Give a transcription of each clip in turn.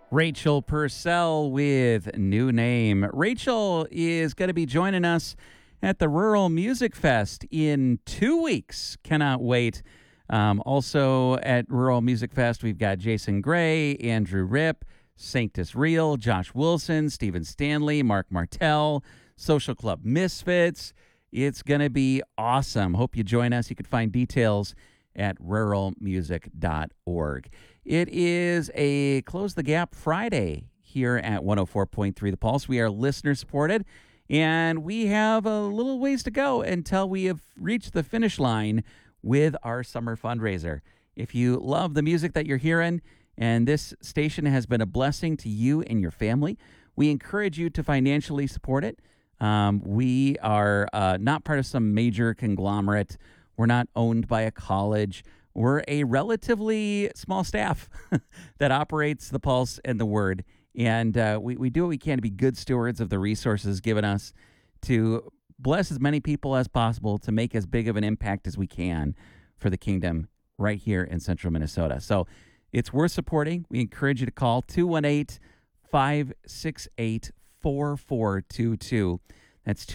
Rachel Purcell with New Name. Rachel is going to be joining us at the Rural Music Fest in 2 weeks. Cannot wait. Also at Rural Music Fest, we've got Jason Gray, Andrew Ripp, Sanctus Real, Josh Wilson, Stephen Stanley, Mark Martell, Social Club Misfits. It's going to be awesome. Hope you join us. You can find details at ruralmusic.org. It is a Close the Gap Friday here at 104.3 The Pulse. We are listener supported, and we have a little ways to go until we have reached the finish line with our summer fundraiser. If you love the music that you're hearing, and this station has been a blessing to you and your family, we encourage you to financially support it. We are not part of some major conglomerate. We're not owned by a college. We're a relatively small staff that operates the Pulse and the Word. And we do what we can to be good stewards of the resources given us to bless as many people as possible, to make as big of an impact as we can for the kingdom right here in central Minnesota. So it's worth supporting. We encourage you to call 218-568-4422. That's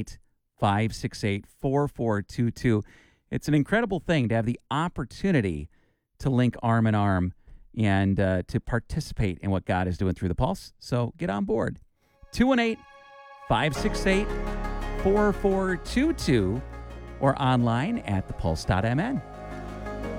218-568-4422. It's an incredible thing to have the opportunity to link arm in arm and to participate in what God is doing through the Pulse. So get on board. 218-568-4422 or online at thepulse.mn.